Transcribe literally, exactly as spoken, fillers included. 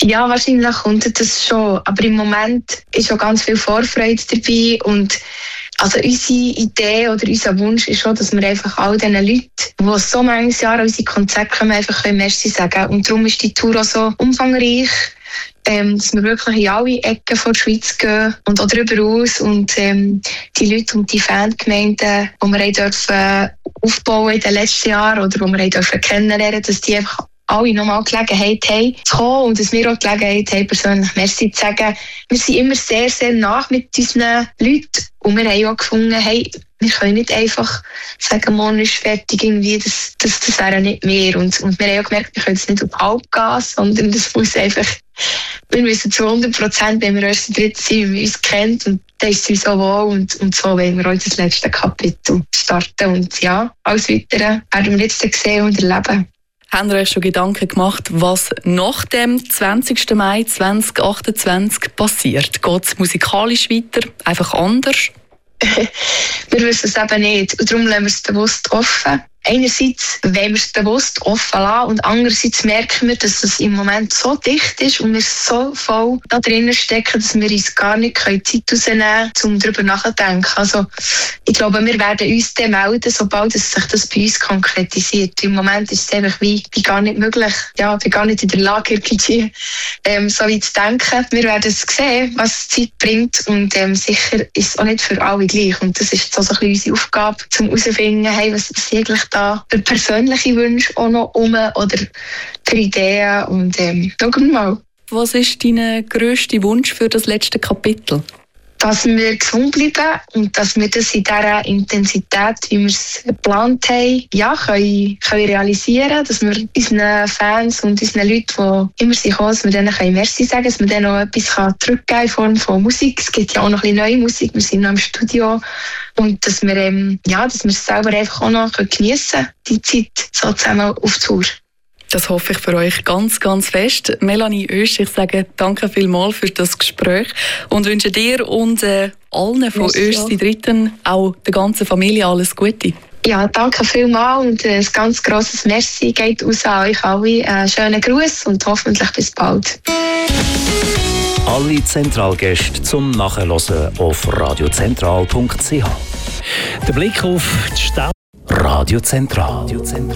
Ja, wahrscheinlich kommt das schon. Aber im Moment ist schon ganz viel Vorfreude dabei. Und also unsere Idee oder unser Wunsch ist schon, dass wir einfach all diesen Leuten, die so manches Jahr an unsere Konzerte kommen, einfach Merci sagen können. Und darum ist die Tour auch so umfangreich, ähm, dass wir wirklich in alle Ecken von der Schweiz gehen und auch darüber aus. Und ähm, die Leute und die Fangemeinden, die wir dürfen aufbauen in den letzten Jahren oder die wir haben dürfen kennenlernen, dass die einfach alle nochmal Gelegenheit haben zu kommen und dass wir auch Gelegenheit haben, persönlich Merci zu sagen. Wir sind immer sehr, sehr nah mit unseren Leuten und wir haben auch gefunden, hey, wir können nicht einfach sagen, morgen ist fertig, irgendwie, das, das, das wäre nicht mehr. Und, und wir haben auch gemerkt, wir können es nicht auf Halbgas, sondern das muss einfach, wir müssen zu hundert Prozent, wenn wir erst dritt sind, wie wir uns kennen und dann ist es uns so wohl und, und so wollen wir auch das letzte Kapitel starten. Und ja, alles Weitere werden wir jetzt sehen und erleben. Haben ihr euch schon Gedanken gemacht, was nach dem zwanzigsten Mai zweitausendachtundzwanzig passiert? Geht es musikalisch weiter? Einfach anders? Wir wissen es eben nicht. Und darum lassen wir es bewusst offen. Einerseits wollen wir es bewusst offen lassen und andererseits merken wir, dass es im Moment so dicht ist und wir so voll da drinnen stecken, dass wir uns gar nicht Zeit rausnehmen können, um darüber nachzudenken. Also ich glaube, wir werden uns dann melden, sobald es sich das bei uns konkretisiert. Im Moment ist es einfach wie, wie gar nicht möglich. Ja, ich bin gar nicht in der Lage, irgendwie ähm, so weit zu denken. Wir werden es sehen, was die Zeit bringt und ähm, sicher ist es auch nicht für alle gleich. Und das ist so ein bisschen unsere Aufgabe, um herauszufinden, hey, was ist eigentlich da für persönliche Wünsche auch noch um oder für Ideen und ähm, schauen wir mal. Was ist dein grösster Wunsch für das letzte Kapitel? Dass wir gesund bleiben und dass wir das in dieser Intensität, wie wir es geplant haben, ja, können, können realisieren, dass wir unseren Fans und unseren Leuten, die immer sind gekommen, dass wir denen Merci sagen können, dass wir denen noch etwas zurückgeben können in Form von Musik. Es gibt ja auch noch ein bisschen neue Musik, wir sind noch im Studio. Und dass wir, ähm, ja, dass wir es selber einfach auch noch geniessen können, die Zeit so zusammen auf Tour. Das hoffe ich für euch ganz, ganz fest. Melanie Oesch, ich sage danke vielmals für das Gespräch und wünsche dir und äh, allen von Oesch, die Dritten, auch der ganzen Familie alles Gute. Ja, danke vielmals und äh, ein ganz grosses Merci geht aus an euch alle. Einen schönen Gruß und hoffentlich bis bald. Alle Zentralgäste zum Nachhören auf radiozentral punkt c h. Der Blick auf die Stadt. Radio Zentral.